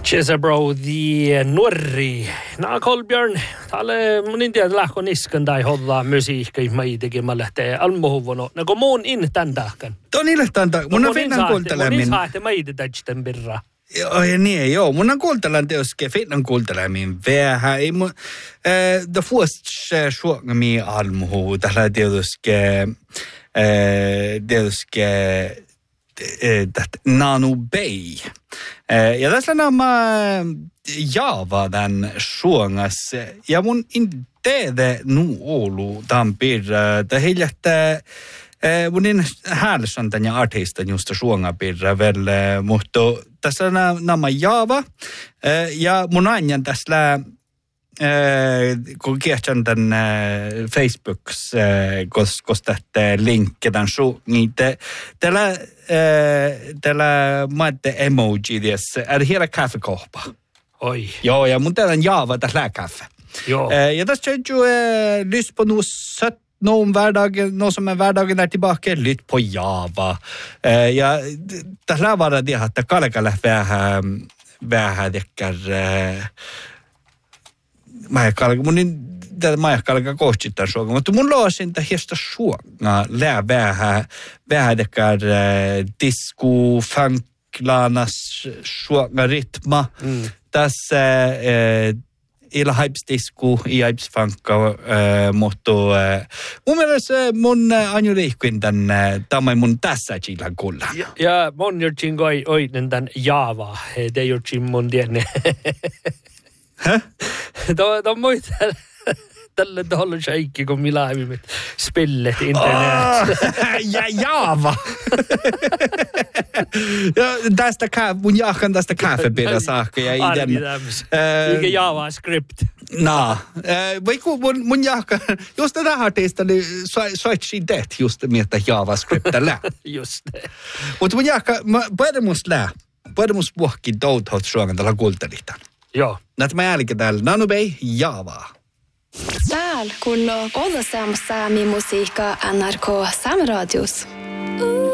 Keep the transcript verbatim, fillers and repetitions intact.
Jezebro the nuorri. Na Kolbjörn, tälle mun en tiedä lähkö niskan tai hollaa musiikka mai tekemään lähtee almuhuvono. No kun mun in tän tahkan. Ton ille tän tahkan. Mun on finnan kuuntelemin. Mun in saatte maita täjten birra. Joo, ja niin, joo. Mun on kuuntelemin teoske finnan kuuntelemin vähän. Ei mun, äh, det första sjungami almuhu. Tällä teoske, äh, teoske, Nanu Bay. Ja tässä nämä Java tämän suongas. Ja mun ideede nu olu tampir. Det hiljattaa mun in härsan tämän artistan just suongapirra väl. Mutta tässä nämä Java. Ja mun anjan tässä kun kiertän tämän Facebooks, koska tämä linkki tämän suun, niin tällä tällä maatte emoji tässä, är det hela kaffekoppa? Oi. Joo, ja mun täällä on Java tässä kaffe. Joo. Ja tässä on jo lyst på noe søtt, noe om hverdagen, noe som er hverdagen der tilbake, lytt på Java. Ja tässä var det että kalkalle vähän, vähän dekkar, Majakkalka, mun niin tätä majakkalka kohtittaa suoga, mutta mun loosin tätä hiestä suoga, lää vähän, vähän dekar disku, funklaanas suoga ritma, mm. tässä illa hypes-disku, i hypes-funkka, mutta mun mielestä mun anju liikkuin tän, tämä mun tässä chillan kulla. Ja, ja mun jortsin koi oinen tän Java, te jortsin mun tienne. Hä? Tuo on muita tälle tuolla shaikki, kun millä aiemmin spillet internet. Oh, ja Java. Ja tästä mun jahkan tästä kaffepirra saakka. Arvi tämmöisen. Eikä JavaScript. No. Vaikka mun, mun jahkan, just tätä artista, niin soitsi det just mieltä JavaScriptillä. Just det. Mutta mun jahkan, puhumus lää. Puhumus vuokki doutot suogan tällä kultelitan. Joo. Näitä mä jälkeen täällä Nanu Bay, Java. Täällä kuuluu Oulu Saami musiikka N R K Saam Radios.